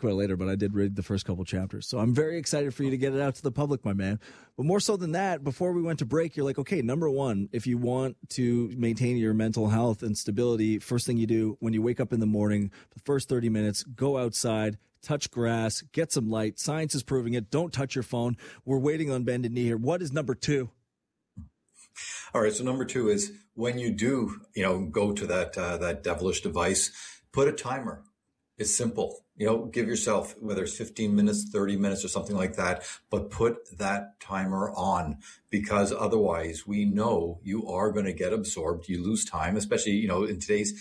about it later, but I did read the first couple chapters. So I'm very excited for you to get it out to the public, my man. But more so than that, before we went to break, you're like, okay, number one, if you want to maintain your mental health and stability, first thing you do when you wake up in the morning, the first 30 minutes, go outside, touch grass, get some light. Science is proving it. Don't touch your phone. We're waiting on bended knee here. What is number two? All right. So number two is when you do, go to that devilish device, put a timer. It's simple. Give yourself, whether it's 15 minutes, 30 minutes or something like that, but put that timer on, because otherwise we know you are going to get absorbed. You lose time, especially, in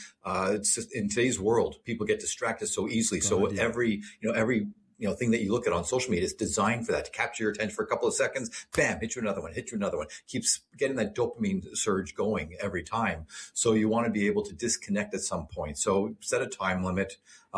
today's world, people get distracted so easily. Every thing that you look at on social media is designed for that, to capture your attention for a couple of seconds, bam, hit you another one, keeps getting that dopamine surge going every time. So you want to be able to disconnect at some point. So set a time limit,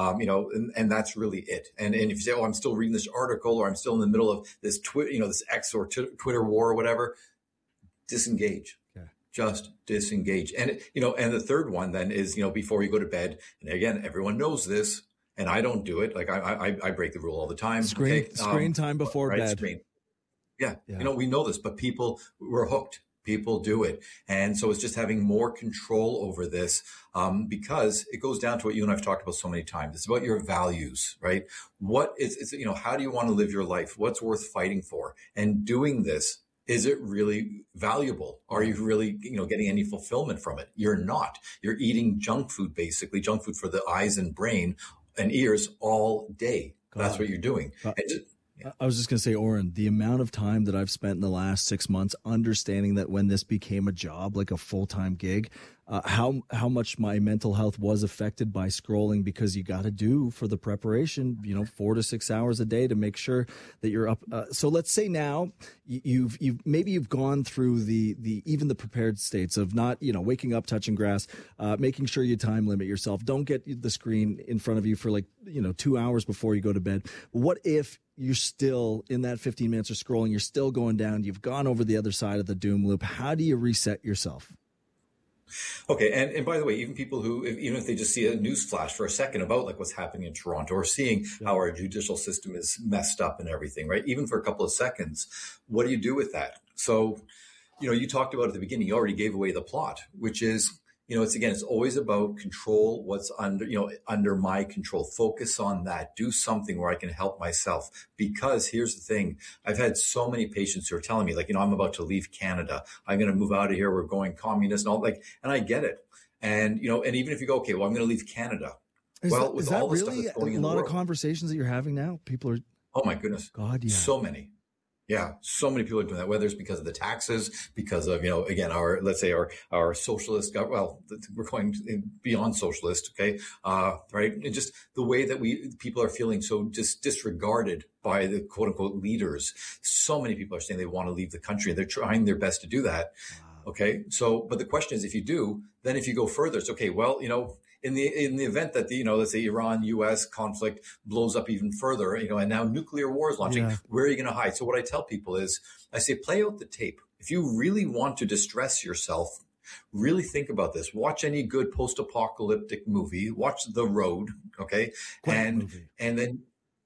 and that's really it. And if you say, oh, I'm still reading this article, or I'm still in the middle of this this X or Twitter war or whatever, disengage. Okay. Just disengage. And, and the third one then is, before you go to bed, and again, everyone knows this, and I don't do it. Like I break the rule all the time. Screen time before bed. Screen. Yeah. We know this, but we're hooked. People do it. And so it's just having more control over this, because it goes down to what you and I've talked about so many times. It's about your values, right? How do you want to live your life? What's worth fighting for? And doing this, is it really valuable? Are you really, getting any fulfillment from it? You're not. You're eating junk food, basically, junk food for the eyes and brain and ears all day. That's what you're doing. I was just going to say, Oren, the amount of time that I've spent in the last 6 months understanding that when this became a job, like a full-time gig, how much my mental health was affected by scrolling, because you got to do for the preparation, 4 to 6 hours a day to make sure that you're up. So let's say now you've gone through the even the prepared states of not, waking up, touching grass, making sure you time limit yourself. Don't get the screen in front of you for 2 hours before you go to bed. What if you're still in that 15 minutes of scrolling, you're still going down, you've gone over the other side of the doom loop? How do you reset yourself? Okay. And by the way, even people who, even if they just see a news flash for a second about what's happening in Toronto, or seeing how our judicial system is messed up and everything, right? Even for a couple of seconds, what do you do with that? So, you talked about at the beginning, you already gave away the plot, which is, it's always about control what's under my control. Focus on that. Do something where I can help myself. Because here's the thing. I've had so many patients who are telling me, I'm about to leave Canada. I'm going to move out of here. We're going communist and all, and I get it. And, and even if you go, okay, well, I'm going to leave Canada. Is that really a lot of conversations that you're having now? People are. Oh my goodness. God, yeah. So many. Yeah, so many people are doing that, whether it's because of the taxes, because of, again, our socialist, we're going beyond socialist, okay? Right? And just the way that people are feeling so disregarded by the quote unquote leaders. So many people are saying they want to leave the country, and they're trying their best to do that. Wow. Okay. So, but the question is, if you do, then if you go further, it's okay. Well, in the event that let's say Iran-U.S. conflict blows up even further, and now nuclear war is launching, where are you going to hide? So what I tell people is, I say, play out the tape. If you really want to distress yourself, really think about this. Watch any good post-apocalyptic movie. Watch The Road, okay? And then,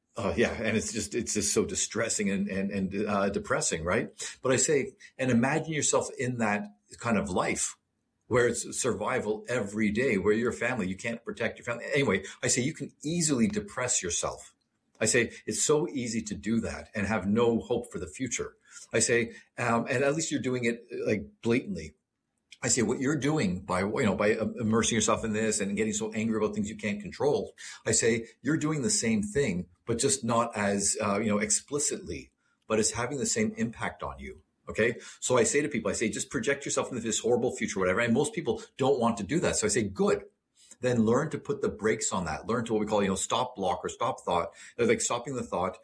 and it's just so distressing and depressing, right? But I say, and imagine yourself in that kind of life, where it's survival every day, where your family, you can't protect your family. Anyway, I say you can easily depress yourself. I say it's so easy to do that and have no hope for the future. I say, and at least you're doing it blatantly. I say what you're doing by immersing yourself in this and getting so angry about things you can't control. I say you're doing the same thing, but just not as, explicitly, but it's having the same impact on you. Okay. So I say to people, just project yourself into this horrible future, whatever. And most people don't want to do that. So I say, good. Then learn to put the brakes on that. Learn to what we call, stop block or stop thought. Like stopping the thought.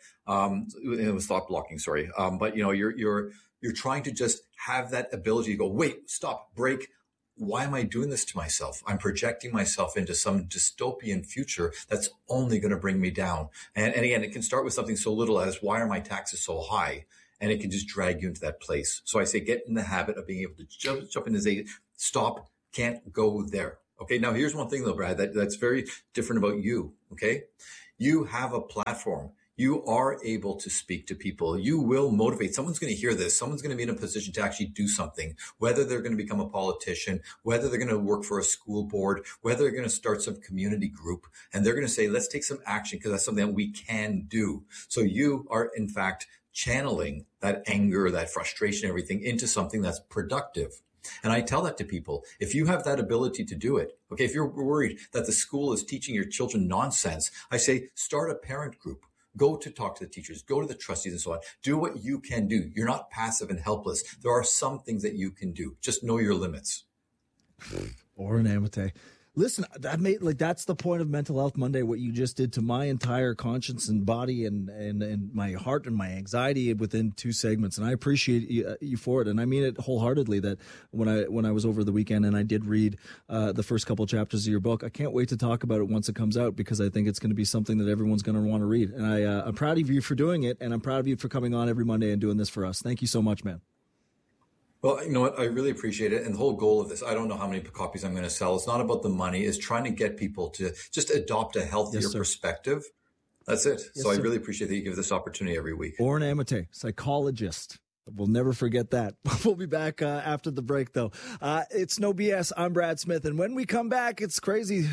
It was thought blocking. Sorry. But you're trying to just have that ability to go, wait, stop, break. Why am I doing this to myself? I'm projecting myself into some dystopian future that's only going to bring me down. And again, it can start with something so little as, why are my taxes so high? And it can just drag you into that place. So I say, get in the habit of being able to jump in and say, stop, can't go there. Okay. Now here's one thing though, Brad, that's very different about you. Okay. You have a platform. You are able to speak to people. You will motivate. Someone's going to hear this. Someone's going to be in a position to actually do something, whether they're going to become a politician, whether they're going to work for a school board, whether they're going to start some community group, and they're going to say, let's take some action because that's something that we can do. So you are, in fact, channeling that anger, that frustration, everything into something that's productive. And I tell that to people. If you have that ability to do it, okay, if you're worried that the school is teaching your children nonsense, I say, start a parent group. Go to talk to the teachers, go to the trustees and so on. Do what you can do. You're not passive and helpless. There are some things that you can do. Just know your limits. Oren Amate. Listen, that's the point of Mental Health Monday, what you just did to my entire conscience and body and my heart and my anxiety within 2 segments. And I appreciate you for it. And I mean it wholeheartedly that when I was over the weekend and I did read the first couple chapters of your book, I can't wait to talk about it once it comes out because I think it's going to be something that everyone's going to want to read. And I'm proud of you for doing it. And I'm proud of you for coming on every Monday and doing this for us. Thank you so much, man. Well, you know what? I really appreciate it. And the whole goal of this, I don't know how many copies I'm going to sell. It's not about the money. It's trying to get people to just adopt a healthier perspective. That's it. Yes, so I really appreciate that you give this opportunity every week. Oren Amate, psychologist. We'll never forget that. We'll be back after the break, though. It's No BS. I'm Brad Smith. And when we come back, it's crazy.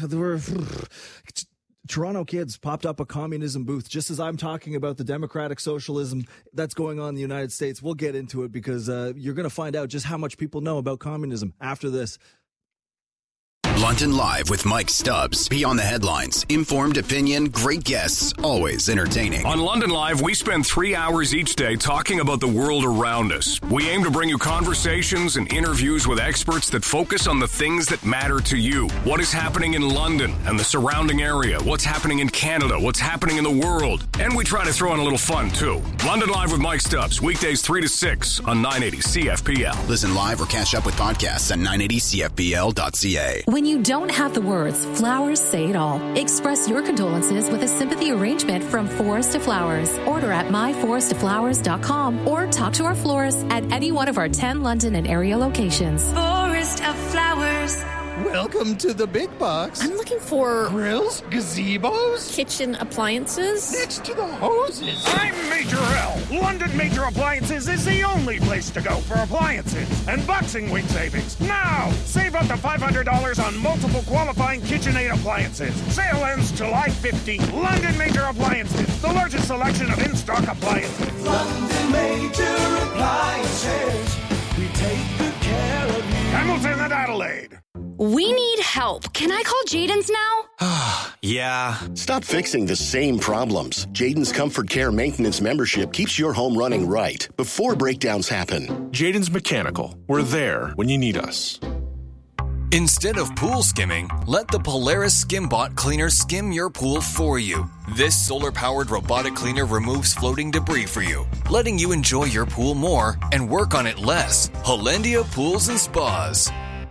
Toronto kids popped up a communism booth just as I'm talking about the democratic socialism that's going on in the United States. We'll get into it because you're going to find out just how much people know about communism after this. London Live with Mike Stubbs. Beyond the headlines, informed opinion, great guests, always entertaining. On London Live, we spend 3 hours each day talking about the world around us. We aim to bring you conversations and interviews with experts that focus on the things that matter to you. What is happening in London and the surrounding area? What's happening in Canada? What's happening in the world? And we try to throw in a little fun, too. London Live with Mike Stubbs, weekdays 3 to 6 on 980 CFPL. Listen live or catch up with podcasts at 980CFPL.ca. When you don't have the words, flowers say it all. Express your condolences with a sympathy arrangement from Forest to Flowers. Order at myforesttoflowers.com or talk to our florist at any one of our 10 London and area locations. Forest of Flowers. Welcome to the big box. I'm looking for grills, gazebos, kitchen appliances next to the hoses. I'm Major L. London Major Appliances is the only place to go for appliances and Boxing Week savings. Now, save up to $500 on multiple qualifying KitchenAid appliances. Sale ends July 15th. London Major Appliances, the largest selection of in-stock appliances. London Major Appliances, we take good care of you. Hamilton and Adelaide. We need help. Can I call Jaden's now? Yeah. Stop fixing the same problems. Jaden's Comfort Care Maintenance membership keeps your home running right before breakdowns happen. Jaden's Mechanical. We're there when you need us. Instead of pool skimming, let the Polaris SkimBot cleaner skim your pool for you. This solar-powered robotic cleaner removes floating debris for you, letting you enjoy your pool more and work on it less. Hollandia Pools and Spas.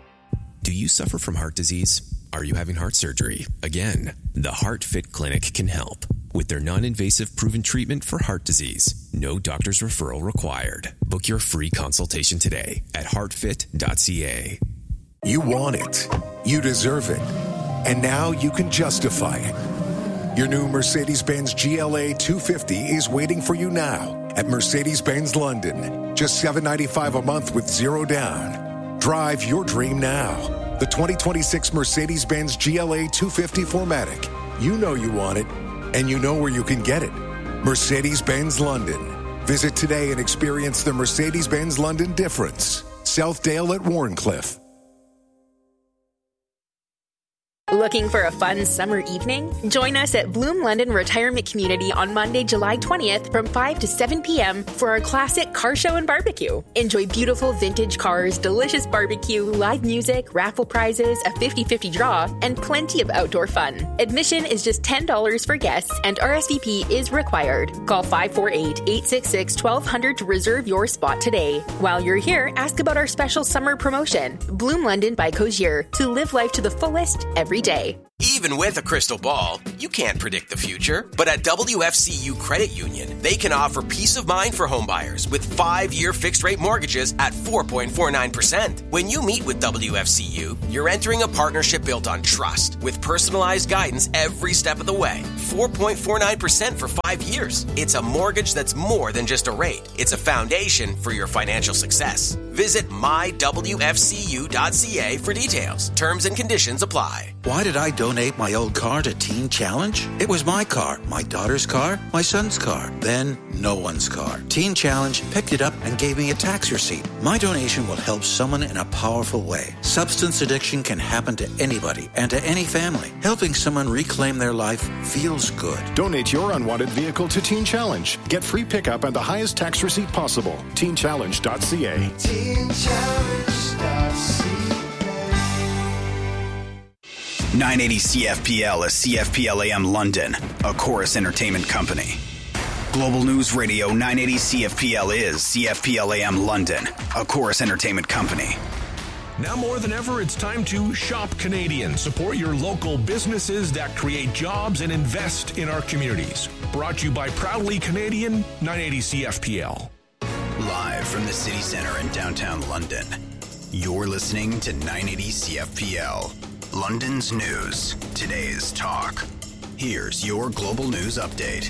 Do you suffer from heart disease? Are you having heart surgery? Again, the HeartFit Clinic can help. With their non-invasive proven treatment for heart disease, no doctor's referral required. Book your free consultation today at heartfit.ca. You want it. You deserve it. And now you can justify it. Your new Mercedes-Benz GLA 250 is waiting for you now at Mercedes-Benz London. Just $795 a month with zero down. Drive your dream now. The 2026 Mercedes-Benz GLA 250 4MATIC. You know you want it, and you know where you can get it. Mercedes-Benz London. Visit today and experience the Mercedes-Benz London difference. Southdale at Warncliffe. Looking for a fun summer evening? Join us at Bloom London Retirement Community on Monday, July 20th from 5 to 7 p.m. for our classic car show and barbecue. Enjoy beautiful vintage cars, delicious barbecue, live music, raffle prizes, a 50-50 draw, and plenty of outdoor fun. Admission is just $10 for guests and RSVP is required. Call 548-866-1200 to reserve your spot today. While you're here, ask about our special summer promotion. Bloom London by Cozier, to live life to the fullest every day. Even with a crystal ball, you can't predict the future. But at WFCU Credit Union, they can offer peace of mind for homebuyers with 5-year fixed-rate mortgages at 4.49%. When you meet with WFCU, you're entering a partnership built on trust with personalized guidance every step of the way. 4.49% for 5 years. It's a mortgage that's more than just a rate. It's a foundation for your financial success. Visit mywfcu.ca for details. Terms and conditions apply. Why did I donate my old car to Teen Challenge? It was my car, my daughter's car, my son's car, then no one's car. Teen Challenge picked it up and gave me a tax receipt. My donation will help someone in a powerful way. Substance addiction can happen to anybody and to any family. Helping someone reclaim their life feels good. Donate your unwanted vehicle to Teen Challenge. Get free pickup and the highest tax receipt possible. TeenChallenge.ca. TeenChallenge.ca. 980 CFPL is CFPL AM London, a Chorus Entertainment company. Global News Radio 980 CFPL is CFPL AM London, a Chorus Entertainment company. Now more than ever, it's time to shop Canadian. Support your local businesses that create jobs and invest in our communities. Brought to you by Proudly Canadian, 980 CFPL. Live from the city center in downtown London, you're listening to 980 CFPL. London's news, today's talk. Here's your global news update.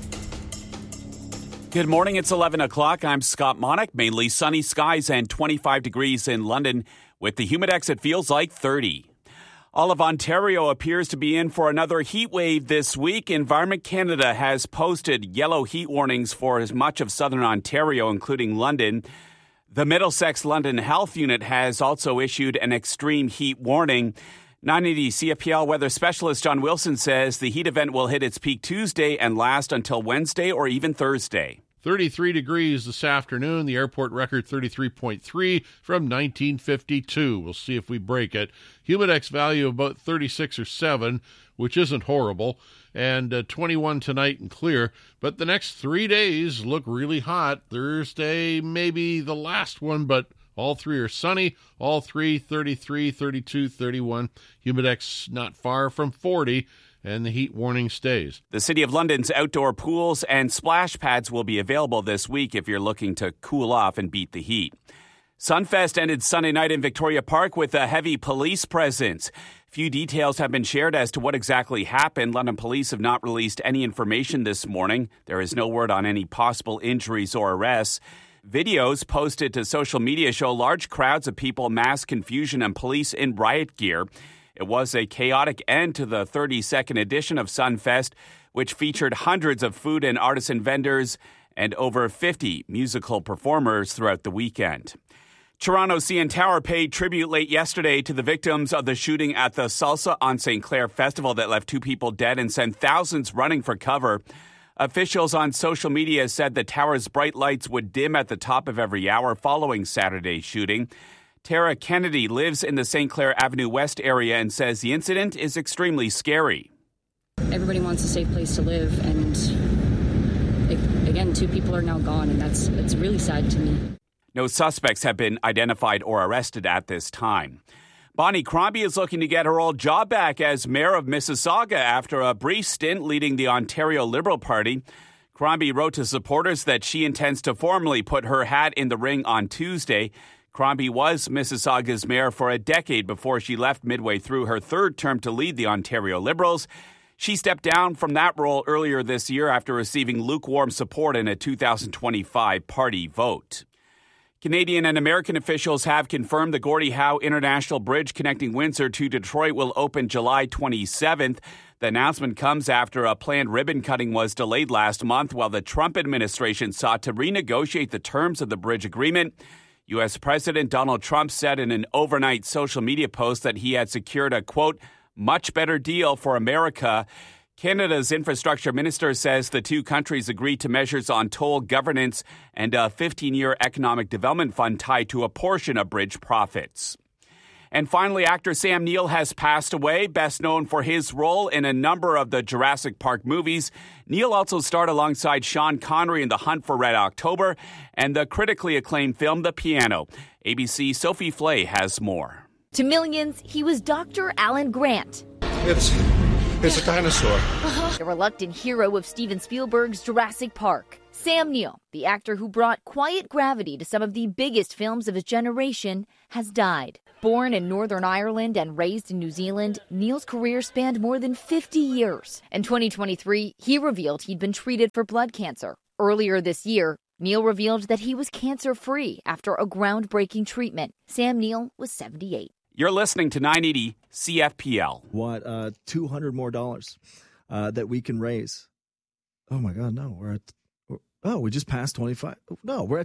Good morning. It's 11 o'clock. I'm Scott Monick. Mainly sunny skies and 25 degrees in London. With the Humidex, it feels like 30. All of Ontario appears to be in for another heat wave this week. Environment Canada has posted yellow heat warnings for as much of southern Ontario, including London. The Middlesex London Health Unit has also issued an extreme heat warning. 980 CFPL weather specialist John Wilson says the heat event will hit its peak Tuesday and last until Wednesday or even Thursday. 33 degrees this afternoon. The airport record 33.3 from 1952. We'll see if we break it. Humidex value about 36 or 7, which isn't horrible, and 21 tonight and clear. But the next 3 days look really hot. Thursday maybe the last one, but all three are sunny. All three 33, 32, 31. Humidex not far from 40. And the heat warning stays. The City of London's outdoor pools and splash pads will be available this week if you're looking to cool off and beat the heat. Sunfest ended Sunday night in Victoria Park with a heavy police presence. Few details have been shared as to what exactly happened. London police have not released any information this morning. There is no word on any possible injuries or arrests. Videos posted to social media show large crowds of people, mass confusion, and police in riot gear. It was a chaotic end to the 32nd edition of Sunfest, which featured hundreds of food and artisan vendors and over 50 musical performers throughout the weekend. Toronto CN Tower paid tribute late yesterday to the victims of the shooting at the Salsa on St. Clair Festival that left 2 people dead and sent thousands running for cover. Officials on social media said the tower's bright lights would dim at the top of every hour following Saturday's shooting. Tara Kennedy lives in the St. Clair Avenue West area and says the incident is extremely scary. Everybody wants a safe place to live, and again, 2 people are now gone, and it's really sad to me. No suspects have been identified or arrested at this time. Bonnie Crombie is looking to get her old job back as mayor of Mississauga after a brief stint leading the Ontario Liberal Party. Crombie wrote to supporters that she intends to formally put her hat in the ring on Tuesday. Crombie was Mississauga's mayor for a decade before she left midway through her 3rd term to lead the Ontario Liberals. She stepped down from that role earlier this year after receiving lukewarm support in a 2025 party vote. Canadian and American officials have confirmed the Gordie Howe International Bridge connecting Windsor to Detroit will open July 27th. The announcement comes after a planned ribbon cutting was delayed last month while the Trump administration sought to renegotiate the terms of the bridge agreement. U.S. President Donald Trump said in an overnight social media post that he had secured a, quote, much better deal for America. Canada's infrastructure minister says the 2 countries agreed to measures on toll governance and a 15-year economic development fund tied to a portion of bridge profits. And finally, actor Sam Neill has passed away, best known for his role in a number of the Jurassic Park movies. Neill also starred alongside Sean Connery in The Hunt for Red October and the critically acclaimed film The Piano. ABC's Sophie Flay has more. To millions, he was Dr. Alan Grant. It's a dinosaur. The reluctant hero of Steven Spielberg's Jurassic Park, Sam Neill, the actor who brought quiet gravity to some of the biggest films of his generation, has died. Born in Northern Ireland and raised in New Zealand, Neill's career spanned more than 50 years. In 2023, he revealed he'd been treated for blood cancer. Earlier this year, Neill revealed that he was cancer-free after a groundbreaking treatment. Sam Neill was 78. You're listening to 980 CFPL. What, $200 more that we can raise? Oh my God, no, we just passed 25. No, we're at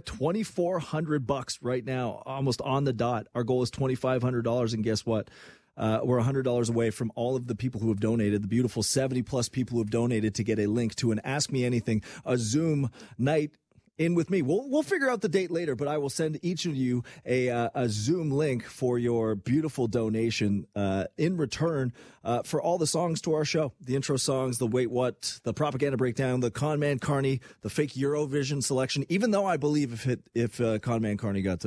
$2,400 right now, almost on the dot. Our goal is $2,500, and guess what? We're $100 away from all of the people who have donated, the beautiful 70-plus people who have donated to get a link to an Ask Me Anything, a Zoom night in with me. We'll figure out the date later, but I will send each of you a Zoom link for your beautiful donation in return for all the songs to our show. The intro songs, the Wait What, the Propaganda Breakdown, the Con Man Carney, the fake Eurovision selection, even though I believe if Con Man Carney got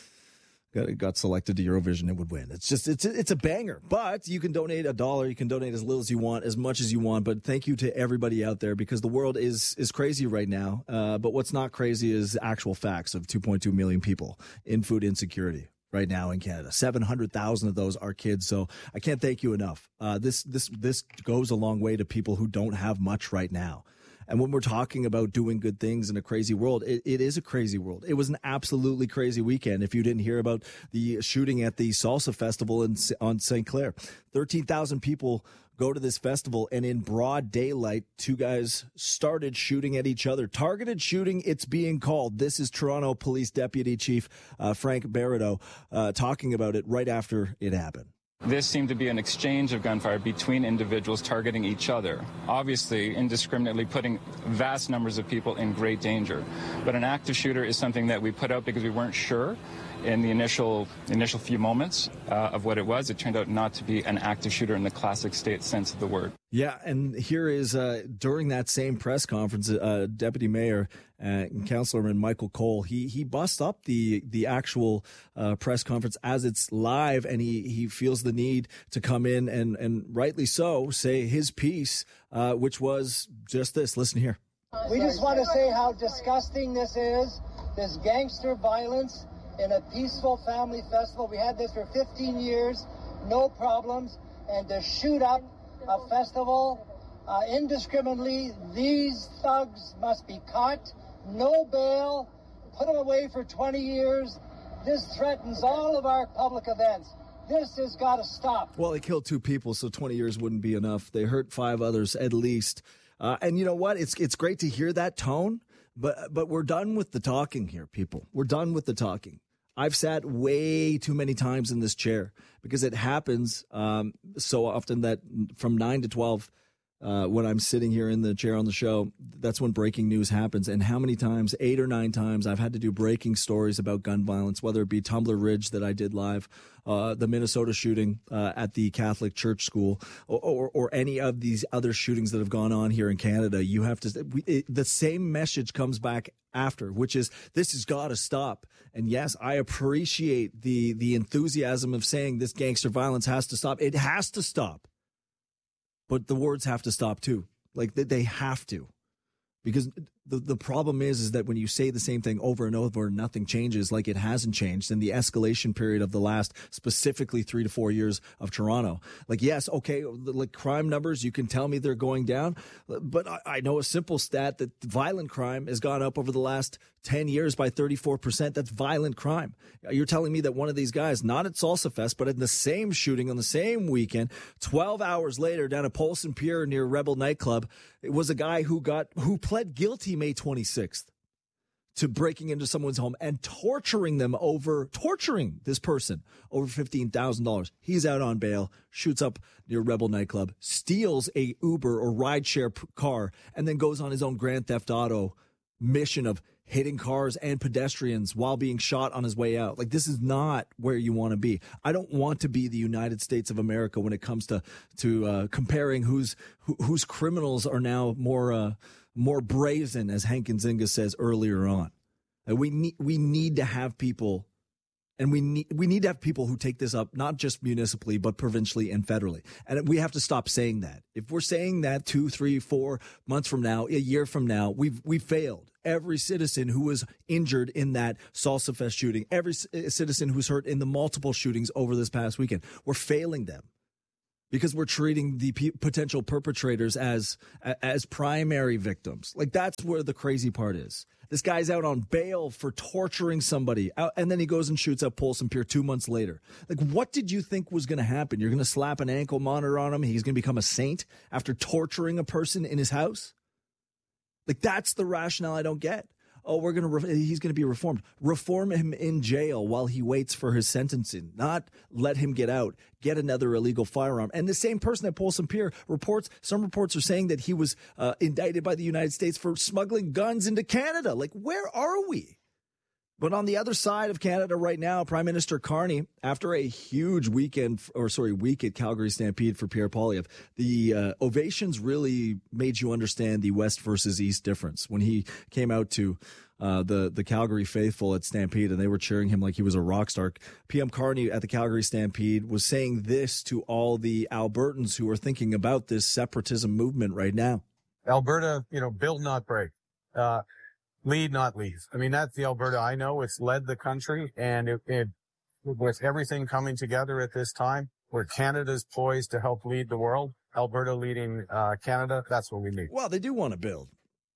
selected to Eurovision, it would win. It's a banger. But you can donate $1. You can donate as little as you want, as much as you want. But thank you to everybody out there, because the world is crazy right now. But what's not crazy is actual facts of 2.2 million people in food insecurity right now in Canada. 700,000 of those are kids. So I can't thank you enough. This goes a long way to people who don't have much right now. And when we're talking about doing good things in a crazy world, it is a crazy world. It was an absolutely crazy weekend. If you didn't hear about the shooting at the Salsa Festival on St. Clair, 13,000 people go to this festival, and in broad daylight, two guys started shooting at each other. Targeted shooting, it's being called. This is Toronto Police Deputy Chief Frank Berideau talking about it right after it happened. This seemed to be an exchange of gunfire between individuals targeting each other, obviously indiscriminately putting vast numbers of people in great danger. But an active shooter is something that we put out because we weren't sure in the initial few moments of what it was. It turned out not to be an active shooter in the classic state sense of the word. Yeah, and here is, during that same press conference, Deputy Mayor and Councilorman Michael Cole, he busts up the actual press conference as it's live, and he feels the need to come in and rightly so, say his piece, which was just this. Listen here. We just want to say how disgusting this is, this gangster violence in a peaceful family festival. We had this for 15 years, no problems, and to shoot up a festival indiscriminately, these thugs must be caught, no bail, put them away for 20 years. This threatens all of our public events. This has got to stop. Well, they killed 2 people, so 20 years wouldn't be enough. They hurt 5 others at least. And you know what? It's great to hear that tone, but we're done with the talking here, people. We're done with the talking. I've sat way too many times in this chair because it happens so often that from 9 to 12, when I'm sitting here in the chair on the show, that's when breaking news happens. And how many times, 8 or 9 times, I've had to do breaking stories about gun violence, whether it be Tumbler Ridge that I did live, the Minnesota shooting at the Catholic Church School, or any of these other shootings that have gone on here in Canada. You have to, the same message comes back after, which is this has got to stop. And yes, I appreciate the enthusiasm of saying this gangster violence has to stop. It has to stop. But the words have to stop too. Like they have to. Because the problem is that when you say the same thing over and over, nothing changes, like it hasn't changed in the escalation period of the last specifically 3 to 4 years of Toronto. Like, yes, okay, like crime numbers, you can tell me they're going down, but I know a simple stat that violent crime has gone up over the last 10 years by 34%. That's violent crime. You're telling me that one of these guys, not at Salsa Fest, but in the same shooting on the same weekend, 12 hours later down at Polson Pier near Rebel nightclub, it was a guy who pled guilty May 26th to breaking into someone's home and torturing this person over $15,000. He's out on bail, shoots up near Rebel nightclub, steals a Uber or rideshare car, and then goes on his own Grand Theft Auto mission of hitting cars and pedestrians while being shot on his way out. Like, this is not where you want to be. I don't want to be the United States of America when it comes to comparing whose criminals are now more brazen, as Hank Nzinga says earlier on. We need to have people And we need to have people who take this up, not just municipally, but provincially and federally. And we have to stop saying that. If we're saying that 2, 3, 4 months from now, a year from now, we've failed. Every citizen who was injured in that Salsa Fest shooting, every citizen who's hurt in the multiple shootings over this past weekend, we're failing them because we're treating the potential perpetrators as primary victims. Like, that's where the crazy part is. This guy's out on bail for torturing somebody, and then he goes and shoots up Polson Pier 2 months later. Like, what did you think was going to happen? You're going to slap an ankle monitor on him? He's going to become a saint after torturing a person in his house? Like, that's the rationale I don't get. Oh, he's going to be reformed. Reform him in jail while he waits for his sentencing, not let him get out, get another illegal firearm. And the same person at Polson Pier some reports are saying that he was indicted by the United States for smuggling guns into Canada. Like, where are we? But on the other side of Canada right now, Prime Minister Carney, after a huge week at Calgary Stampede for Pierre Poilievre, the ovations really made you understand the West versus East difference. When he came out to the Calgary faithful at Stampede and they were cheering him like he was a rock star, PM Carney at the Calgary Stampede was saying this to all the Albertans who are thinking about this separatism movement right now. Alberta, build, not break. Lead, not leave. I mean, that's the Alberta I know. It's led the country, and it with everything coming together at this time, where Canada's poised to help lead the world, Alberta leading Canada, that's what we need. Well, they do want to build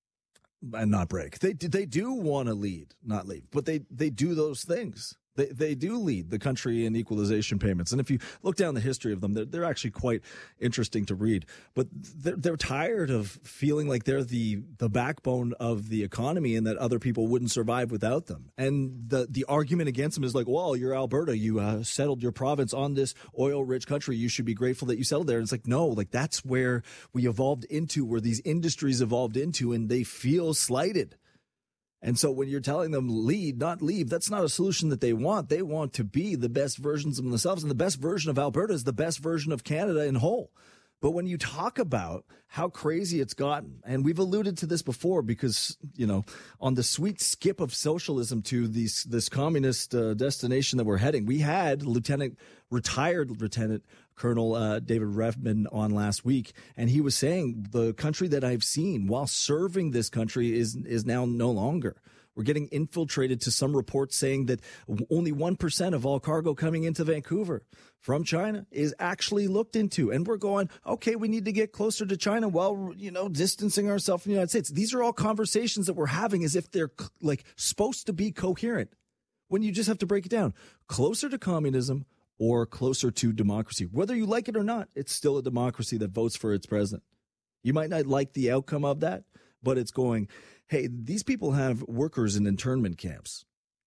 and not break. They do want to lead, not leave, but they do those things. They do lead the country in equalization payments. And if you look down the history of them, they're actually quite interesting to read. But they're tired of feeling like they're the backbone of the economy and that other people wouldn't survive without them. And the argument against them is like, well, you're Alberta. You settled your province on this oil-rich country. You should be grateful that you settled there. And it's like, no, like that's where we evolved into, where these industries evolved into, and they feel slighted. And so when you're telling them lead, not leave, that's not a solution that they want. They want to be the best versions of themselves. And the best version of Alberta is the best version of Canada in whole. But when you talk about how crazy it's gotten, and we've alluded to this before because, on the sweet skip of socialism to this communist destination that we're heading, we had retired Lieutenant Colonel David Refman on last week, and he was saying the country that I've seen while serving this country is now no longer. We're getting infiltrated, to some reports saying that only 1% of all cargo coming into Vancouver from China is actually looked into. And we're going, okay, we need to get closer to China while, distancing ourselves from the United States. These are all conversations that we're having as if they're like supposed to be coherent, when you just have to break it down. Closer to communism or closer to democracy. Whether you like it or not, it's still a democracy that votes for its president. You might not like the outcome of that, but it's going, hey, these people have workers in internment camps.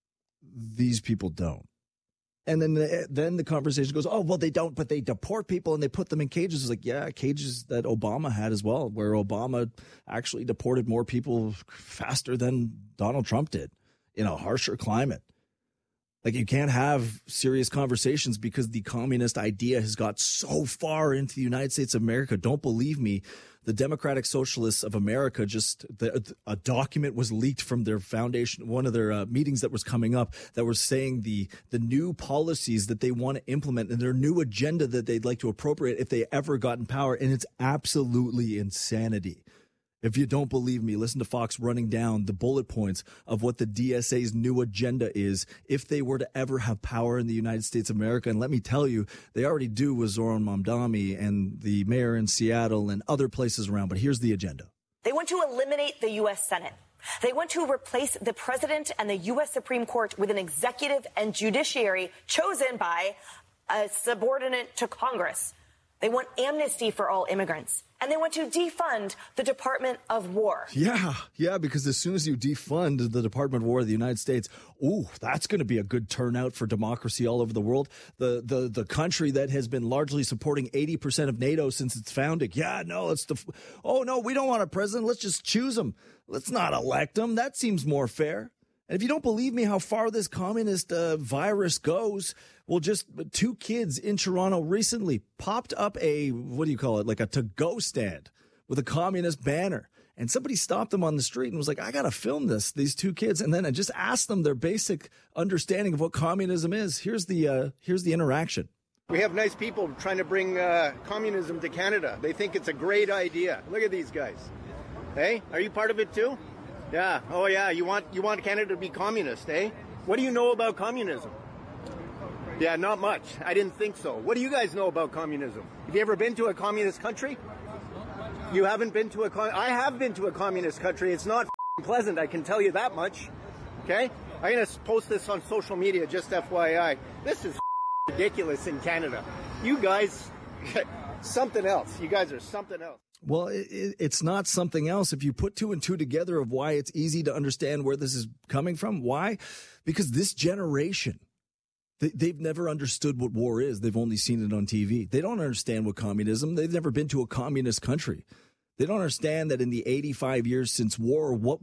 These people don't. And then the conversation goes, oh, well, they don't, but they deport people and they put them in cages. It's like, yeah, cages that Obama had as well, where Obama actually deported more people faster than Donald Trump did in a harsher climate. Like, you can't have serious conversations because the communist idea has got so far into the United States of America. Don't believe me. The Democratic Socialists of America, a document was leaked from their foundation, one of their meetings that was coming up, that was saying the new policies that they want to implement and their new agenda that they'd like to appropriate if they ever got in power. And it's absolutely insanity. If you don't believe me, listen to Fox running down the bullet points of what the DSA's new agenda is if they were to ever have power in the United States of America. And let me tell you, they already do with Zoran Mamdani and the mayor in Seattle and other places around. But here's the agenda. They want to eliminate the U.S. Senate. They want to replace the president and the U.S. Supreme Court with an executive and judiciary chosen by a subordinate to Congress. They want amnesty for all immigrants. And they want to defund the Department of War. Yeah, because as soon as you defund the Department of War of the United States, that's going to be a good turnout for democracy all over the world. The country that has been largely supporting 80% of NATO since its founding. Yeah, no, we don't want a president. Let's just choose him. Let's not elect him. That seems more fair. And if you don't believe me how far this communist virus goes, well, just 2 kids in Toronto recently popped up like a to-go stand with a communist banner. And somebody stopped them on the street and was like, I got to film these two kids. And then I just asked them their basic understanding of what communism is. Here's the interaction. We have nice people trying to bring communism to Canada. They think it's a great idea. Look at these guys. Hey, are you part of it too? Yeah. Oh yeah. You want Canada to be communist, eh? What do you know about communism? Yeah, not much. I didn't think so. What do you guys know about communism? Have you ever been to a communist country? You haven't been to I have been to a communist country. It's not pleasant, I can tell you that much. Okay? I'm going to post this on social media, just FYI. This is ridiculous in Canada. You guys, something else. You guys are something else. Well, it's not something else. If you put two and two together of why it's easy to understand where this is coming from, why? Because this generation, they've never understood what war is. They've only seen it on TV. They don't understand what communism. They've never been to a communist country. They don't understand that in the 85 years since war, what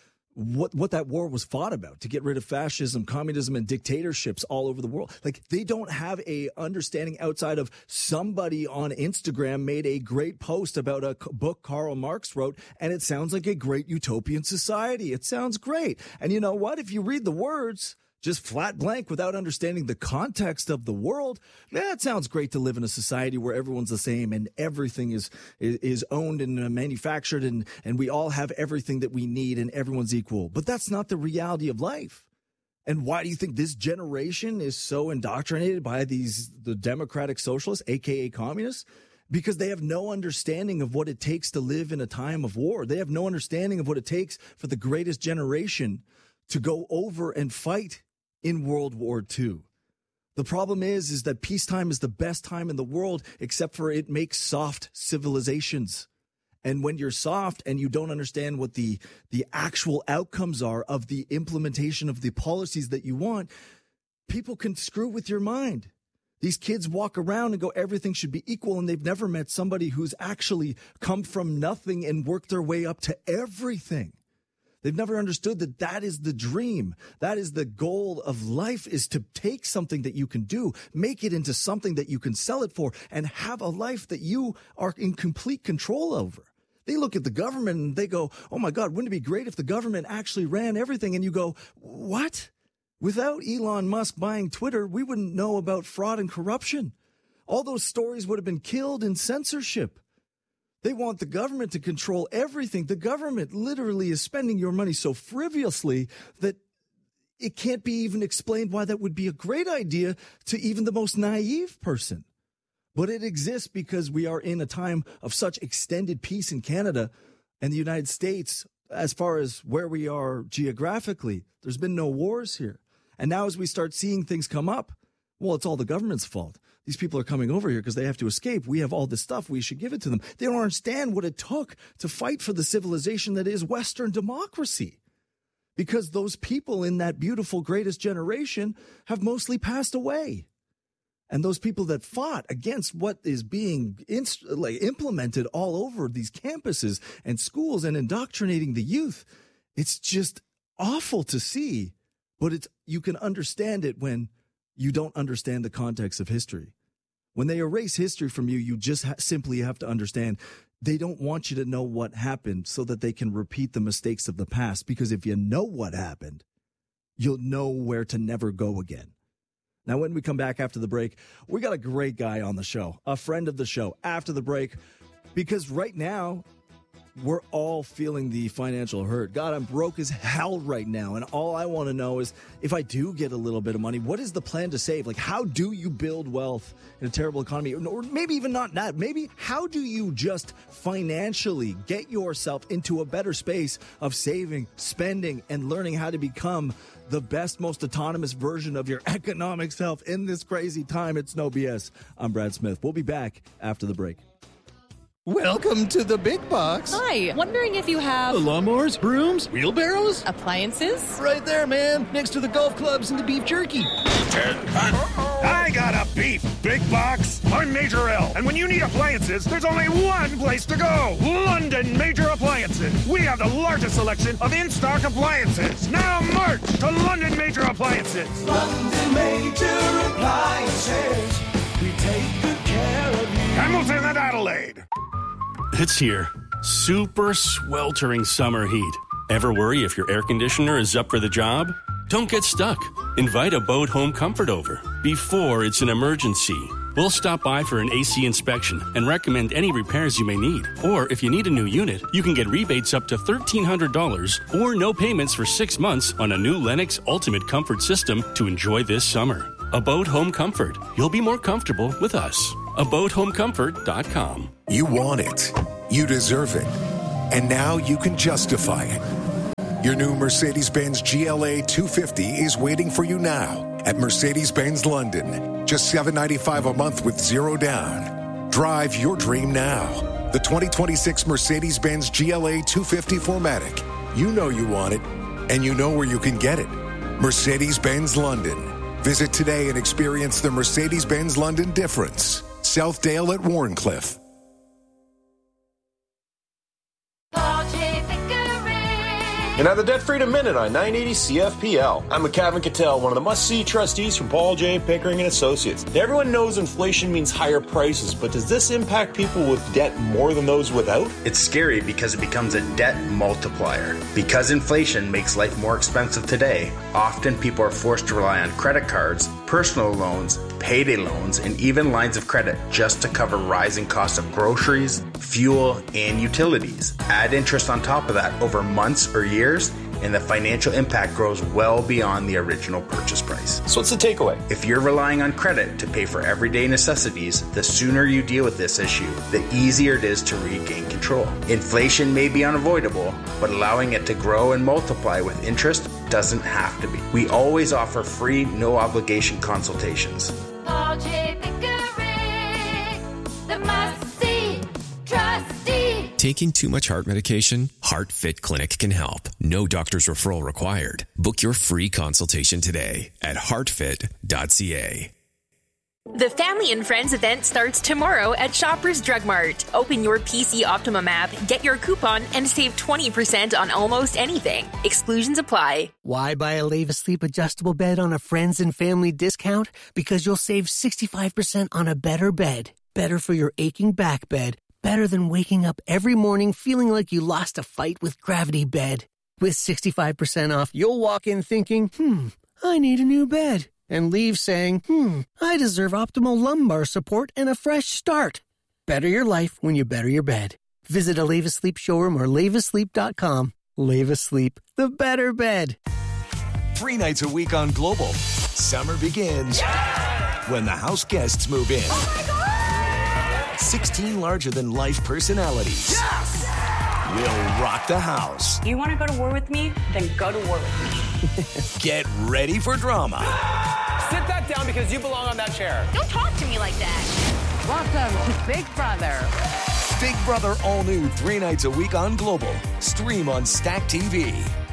that war was fought about, to get rid of fascism, communism, and dictatorships all over the world. Like, they don't have a understanding outside of somebody on Instagram made a great post about a book Karl Marx wrote, and it sounds like a great utopian society. It sounds great. And you know what? If you read the words just flat blank without understanding the context of the world, it sounds great to live in a society where everyone's the same and everything is owned and manufactured and we all have everything that we need and everyone's equal. But that's not the reality of life. And why do you think this generation is so indoctrinated by the democratic socialists, aka communists? Because they have no understanding of what it takes to live in a time of war. They have no understanding of what it takes for the greatest generation to go over and fight in World War II. The problem is that peacetime is the best time in the world, except for it makes soft civilizations. And when you're soft and you don't understand what the actual outcomes are of the implementation of the policies that you want, people can screw with your mind. These kids walk around and go, everything should be equal, and they've never met somebody who's actually come from nothing and worked their way up to everything. They've never understood that that is the dream. That is the goal of life, is to take something that you can do, make it into something that you can sell it for, and have a life that you are in complete control over. They look at the government and they go, oh my God, wouldn't it be great if the government actually ran everything? And you go, what? Without Elon Musk buying Twitter, we wouldn't know about fraud and corruption. All those stories would have been killed in censorship. They want the government to control everything. The government literally is spending your money so frivolously that it can't be even explained why that would be a great idea to even the most naive person. But it exists because we are in a time of such extended peace in Canada and the United States. As far as where we are geographically, there's been no wars here. And now as we start seeing things come up, well, it's all the government's fault. These people are coming over here because they have to escape. We have all this stuff. We should give it to them. They don't understand what it took to fight for the civilization that is Western democracy. Because those people in that beautiful greatest generation have mostly passed away. And those people that fought against what is being implemented all over these campuses and schools and indoctrinating the youth, it's just awful to see. But you can understand it when you don't understand the context of history. When they erase history from you, you just simply have to understand they don't want you to know what happened so that they can repeat the mistakes of the past. Because if you know what happened, you'll know where to never go again. Now, when we come back after the break, we got a great guy on the show, a friend of the show after the break, because right now, we're all feeling the financial hurt. God, I'm broke as hell right now. And all I want to know is, if I do get a little bit of money, what is the plan to save? Like, how do you build wealth in a terrible economy? Or maybe even not that. Maybe how do you just financially get yourself into a better space of saving, spending, and learning how to become the best, most autonomous version of your economic self in this crazy time? It's no BS. I'm Brad Smith. We'll be back after the break. Welcome to the big box. Hi, wondering if you have lawnmowers, brooms, wheelbarrows, appliances? Right there, man, next to the golf clubs and the beef jerky. I got a beef big box. I'm Major L, and when you need appliances, there's only one place to go. London Major Appliances. We have the largest selection of in-stock appliances. Now march to London Major Appliances. London Major Appliances. We take good care of you. Hamilton and Adelaide. It's here. super sweltering summer heat. Ever worry if your air conditioner is up for the job? Don't get stuck. Invite Abode Home Comfort over before it's an emergency. We'll stop by for an AC inspection and recommend any repairs you may need. Or if you need a new unit, you can get rebates up to $1,300 or no payments for 6 months on a new Lennox Ultimate Comfort system to enjoy this summer. Abode Home Comfort. You'll be more comfortable with us. AbodeHomeComfort.com. You want it. You deserve it. And now you can justify it. Your new Mercedes-Benz GLA 250 is waiting for you now at Mercedes-Benz London. Just $795 a month with zero down. Drive your dream now. The 2026 Mercedes-Benz GLA 250 4MATIC. You know you want it, and you know where you can get it. Mercedes-Benz London. Visit today and experience the Mercedes-Benz London difference. Southdale at Warncliffe. And now the Debt Freedom Minute on 980 CFPL. I'm McCavin Cattell, one of the must-see trustees from Paul J. Pickering & Associates. Now, everyone knows inflation means higher prices, but does this impact people with debt more than those without? It's scary because it becomes a debt multiplier. Because inflation makes life more expensive today, often people are forced to rely on credit cards, personal loans, payday loans, and even lines of credit just to cover rising costs of groceries, fuel, and utilities. Add interest on top of that over months or years, and the financial impact grows well beyond the original purchase price. So what's the takeaway? If you're relying on credit to pay for everyday necessities, the sooner you deal with this issue, the easier it is to regain control. Inflation may be unavoidable, but allowing it to grow and multiply with interest doesn't have to be. We always offer free, no-obligation consultations. Paul J. Pickering, the must-see trustee. Taking too much heart medication? HeartFit Clinic can help. No doctor's referral required. Book your free consultation today at heartfit.ca. The Family and Friends event starts tomorrow at Shoppers Drug Mart. Open your PC Optimum app, get your coupon, and save 20% on almost anything. Exclusions apply. Why buy a Leva Sleep adjustable bed on a Friends and Family discount? Because you'll save 65% on a better bed. Better for your aching back bed. Better than waking up every morning feeling like you lost a fight with Gravity Bed. With 65% off, you'll walk in thinking, I need a new bed. And leave saying, I deserve optimal lumbar support and a fresh start. Better your life when you better your bed. Visit a Leva Sleep showroom or levasleep.com. Leva Sleep, the better bed. 3 nights a week on Global. Summer begins when the house guests move in. 16 larger-than-life personalities will rock the house. You want to go to war with me? Then go to war with me. Get ready for drama. Sit that down because you belong on that chair. Don't talk to me like that. Welcome to Big Brother. Big Brother all new 3 nights a week on Global. Stream on Stack TV.